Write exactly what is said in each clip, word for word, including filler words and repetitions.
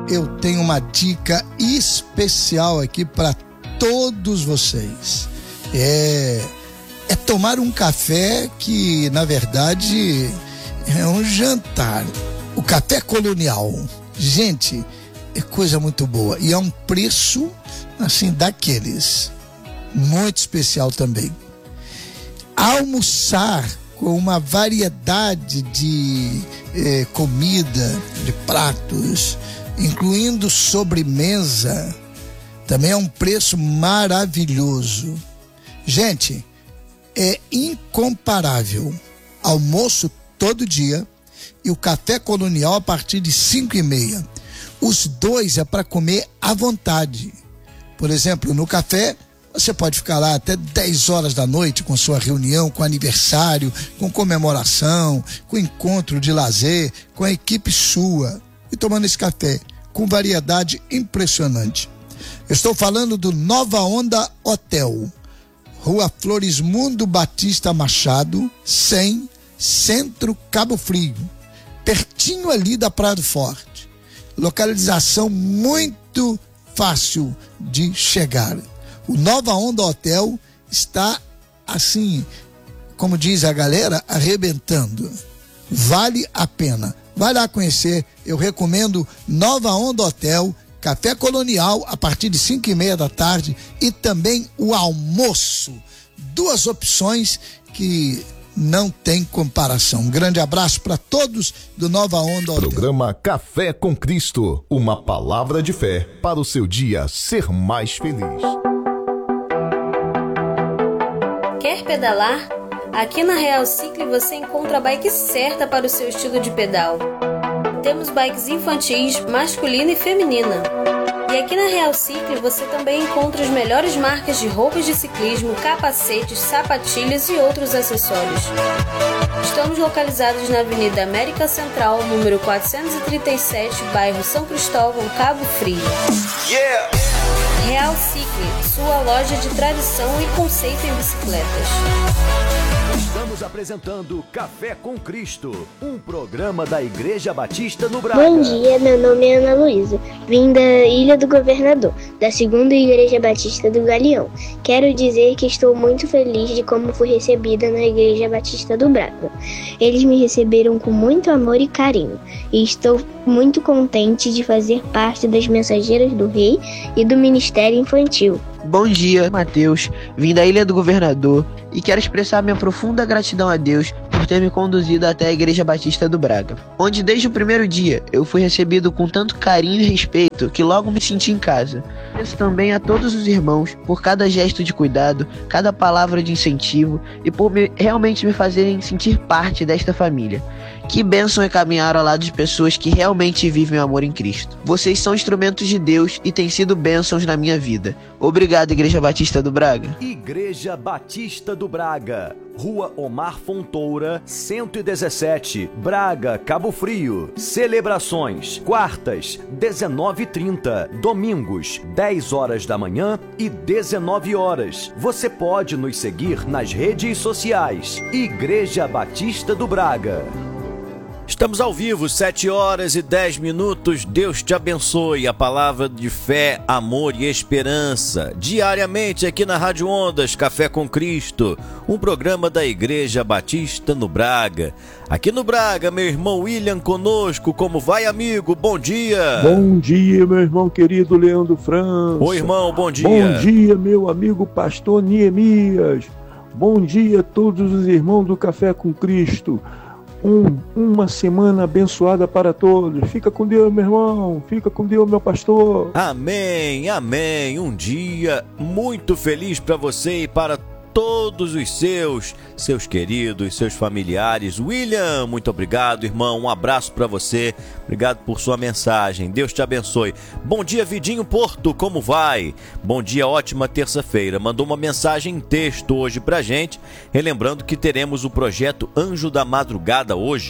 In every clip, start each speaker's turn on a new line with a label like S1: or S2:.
S1: eu tenho uma dica especial aqui para todos vocês. É, é tomar um café que, na verdade, é um jantar. O café colonial. Gente, é coisa muito boa. E é um preço, assim, daqueles. Muito especial também. Almoçar com uma variedade de eh, comida, de pratos, incluindo sobremesa, também é um preço maravilhoso. Gente, é incomparável. Almoço todo dia e o café colonial a partir de cinco e meia. Os dois é para comer à vontade. Por exemplo, no café, você pode ficar lá até dez horas da noite com sua reunião, com aniversário, com comemoração, com encontro de lazer, com a equipe sua e tomando esse café com variedade impressionante. Eu estou falando do Nova Onda Hotel, Rua Florismundo Batista Machado, cem, Centro Cabo Frio, pertinho ali da Praia do Forte. Localização muito fácil de chegar. O Nova Onda Hotel está, assim, como diz a galera, arrebentando. Vale a pena. Vai lá conhecer, eu recomendo Nova Onda Hotel, café colonial a partir de cinco e meia da tarde e também o almoço. Duas opções que não tem comparação. Um grande abraço para todos do Nova Onda Hotel.
S2: Programa Café com Cristo, uma palavra de fé para o seu dia ser mais feliz.
S3: Quer pedalar? Aqui na Real Cycle você encontra a bike certa para o seu estilo de pedal. Temos bikes infantis, masculina e feminina. E aqui na Real Cycle você também encontra as melhores marcas de roupas de ciclismo, capacetes, sapatilhas e outros acessórios. Estamos localizados na Avenida América Central, número quatrocentos e trinta e sete, bairro São Cristóvão, Cabo Frio. Yeah! Real Cycle, sua loja de tradição e conceito em bicicletas.
S4: Estamos apresentando Café com Cristo, um programa da Igreja Batista no Braga.
S5: Bom dia, meu nome é Ana Luísa, vim da Ilha do Governador, da segunda Igreja Batista do Galeão. Quero dizer que estou muito feliz de como fui recebida na Igreja Batista do Braga. Eles me receberam com muito amor e carinho, e estou muito contente de fazer parte das Mensageiras do Rei e do Ministério Infantil.
S6: Bom dia, Mateus, vim da Ilha do Governador e quero expressar minha profunda gratidão a Deus por ter me conduzido até a Igreja Batista do Braga, onde desde o primeiro dia eu fui recebido com tanto carinho e respeito que logo me senti em casa. Agradeço também a todos os irmãos por cada gesto de cuidado, cada palavra de incentivo e por me, realmente me fazerem sentir parte desta família. Que bênção é caminhar ao lado de pessoas que realmente vivem o amor em Cristo. Vocês são instrumentos de Deus e têm sido bênçãos na minha vida. Obrigado, Igreja Batista do Braga.
S4: Igreja Batista do Braga, Rua Omar Fontoura, cento e dezessete, Braga, Cabo Frio. Celebrações: quartas, dezenove e trinta, domingos, dez horas da manhã e dezenove horas. Você pode nos seguir nas redes sociais. Igreja Batista do Braga.
S7: Estamos ao vivo, sete horas e dez minutos. Deus te abençoe. A palavra de fé, amor e esperança. Diariamente aqui na Rádio Ondas, Café com Cristo. Um programa da Igreja Batista no Braga. Aqui no Braga, meu irmão William conosco. Como vai, amigo? Bom dia.
S8: Bom dia, meu irmão querido Leandro França.
S7: Oi, irmão, bom dia.
S8: Bom dia, meu amigo pastor Niemias. Bom dia a todos os irmãos do Café com Cristo. Um, uma semana abençoada para todos. Fica com Deus, meu irmão. Fica com Deus, meu pastor.
S7: Amém, amém. Um dia muito feliz para você e para todos os seus, seus queridos, seus familiares. William, muito obrigado, irmão. Um abraço para você. Obrigado por sua mensagem. Deus te abençoe. Bom dia, Vidinho Porto. Como vai? Bom dia, ótima terça-feira. Mandou uma mensagem em texto hoje pra gente, relembrando que teremos o projeto Anjo da Madrugada hoje,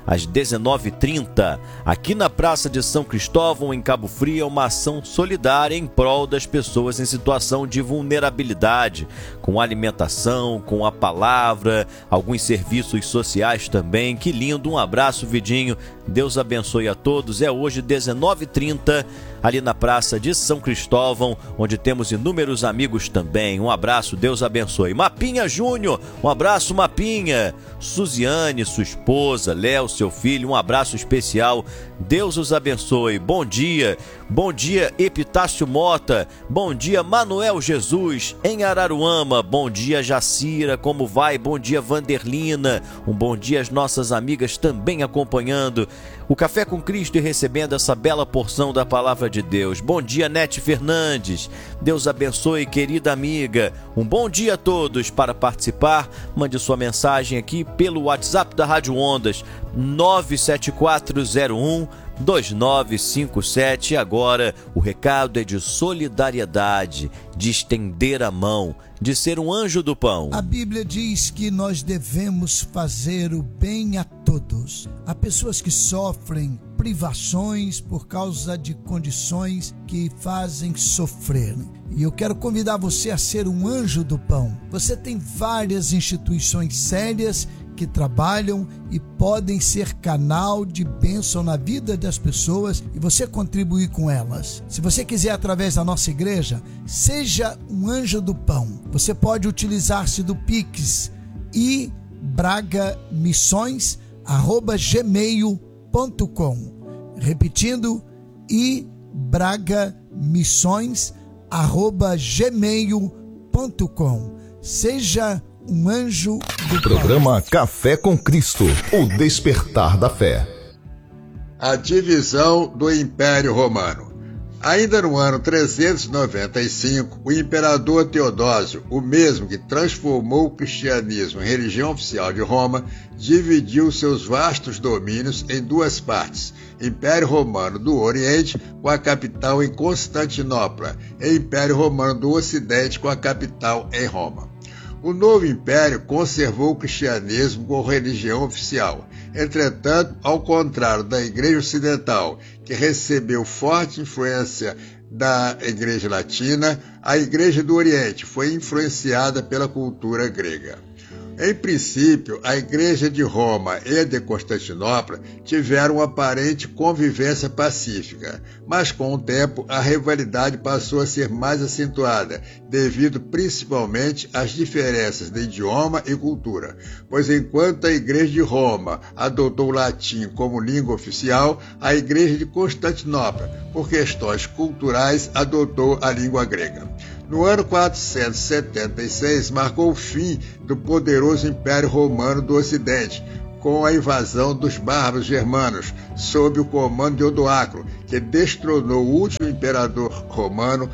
S7: às dezenove e trinta, aqui na Praça de São Cristóvão, em Cabo Frio, uma ação solidária em prol das pessoas em situação de vulnerabilidade, com alimentação, com a palavra, alguns serviços sociais também. Que lindo, um abraço, Vidinho, Deus abençoe a todos. É hoje, dezenove e trinta, ali na Praça de São Cristóvão, onde temos inúmeros amigos também. Um abraço, Deus abençoe. Mapinha Júnior, um abraço, Mapinha. Suziane, sua esposa, Léo, seu filho, um abraço especial. Deus os abençoe. Bom dia, bom dia, Epitácio Mota. Bom dia, Manuel Jesus, em Araruama. Bom dia, Jacira, como vai? Bom dia, Vanderlina. Um bom dia às nossas amigas também acompanhando o Café com Cristo e recebendo essa bela porção da Palavra de Deus. Bom dia, Nete Fernandes. Deus abençoe, querida amiga. Um bom dia a todos. Para participar, mande sua mensagem aqui pelo WhatsApp da Rádio Ondas, nove sete quatro zero um dois nove cinco sete. Agora, o recado é de solidariedade, de estender a mão, de ser um anjo do pão.
S1: A Bíblia diz que nós devemos fazer o bem a todos. Há pessoas que sofrem privações por causa de condições que fazem sofrer. E eu quero convidar você a ser um anjo do pão. Você tem várias instituições sérias que trabalham e podem ser canal de bênção na vida das pessoas e você contribuir com elas. Se você quiser, através da nossa igreja, seja um anjo do pão. Você pode utilizar-se do Pix e bragamissões arroba gmail ponto com. Repetindo, e bragamissões arroba gmail ponto com. Seja um anjo do
S2: Programa Café com Cristo, o despertar da fé.
S9: A divisão do Império Romano. Ainda no ano trezentos e noventa e cinco, o imperador Teodósio, o mesmo que transformou o cristianismo em religião oficial de Roma, dividiu seus vastos domínios em duas partes: Império Romano do Oriente, com a capital em Constantinopla, e Império Romano do Ocidente, com a capital em Roma. O novo império conservou o cristianismo como religião oficial. Entretanto, ao contrário da Igreja Ocidental, que recebeu forte influência da Igreja Latina, a Igreja do Oriente foi influenciada pela cultura grega. Em princípio, a Igreja de Roma e a de Constantinopla tiveram uma aparente convivência pacífica, mas com o tempo a rivalidade passou a ser mais acentuada, devido principalmente às diferenças de idioma e cultura, pois enquanto a Igreja de Roma adotou o latim como língua oficial, a Igreja de Constantinopla, por questões culturais, adotou a língua grega. No ano quatrocentos e setenta e seis, marcou o fim do poderoso Império Romano do Ocidente, com a invasão dos bárbaros germanos, sob o comando de Odoacro, que destronou o último imperador romano,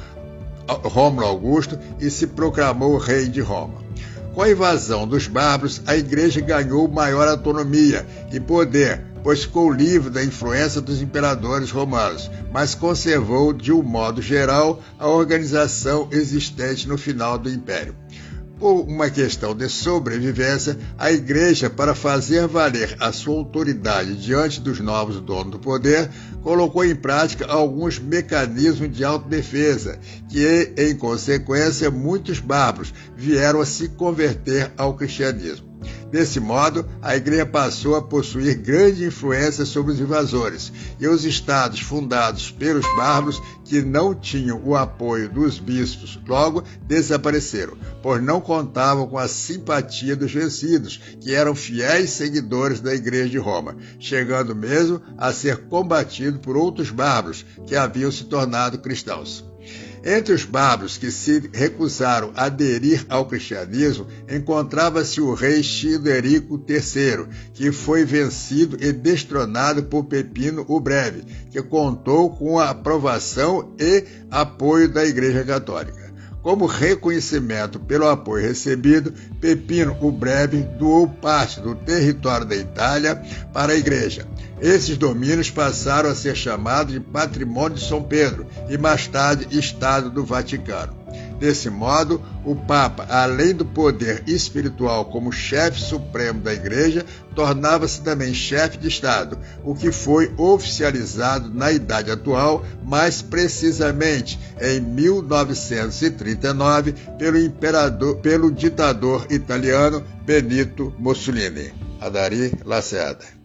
S9: Rômulo Augusto, e se proclamou rei de Roma. Com a invasão dos bárbaros, a Igreja ganhou maior autonomia e poder, pois ficou livre da influência dos imperadores romanos, mas conservou, de um modo geral, a organização existente no final do Império. Por uma questão de sobrevivência, a Igreja, para fazer valer a sua autoridade diante dos novos donos do poder, colocou em prática alguns mecanismos de autodefesa, que, em consequência, muitos bárbaros vieram a se converter ao cristianismo. Desse modo, a Igreja passou a possuir grande influência sobre os invasores, e os estados fundados pelos bárbaros, que não tinham o apoio dos bispos, logo desapareceram, pois não contavam com a simpatia dos vencidos, que eram fiéis seguidores da Igreja de Roma, chegando mesmo a ser combatido por outros bárbaros que haviam se tornado cristãos. Entre os bárbaros que se recusaram a aderir ao cristianismo, encontrava-se o rei Childerico terceiro, que foi vencido e destronado por Pepino o Breve, que contou com a aprovação e apoio da Igreja Católica. Como reconhecimento pelo apoio recebido, Pepino o Breve doou parte do território da Itália para a Igreja. Esses domínios passaram a ser chamados de Patrimônio de São Pedro e mais tarde Estado do Vaticano. Desse modo, o Papa, além do poder espiritual como chefe supremo da Igreja, tornava-se também chefe de Estado, o que foi oficializado na idade atual, mais precisamente em mil novecentos e trinta e nove, pelo imperador, pelo ditador italiano Benito Mussolini. Adari Lacerda.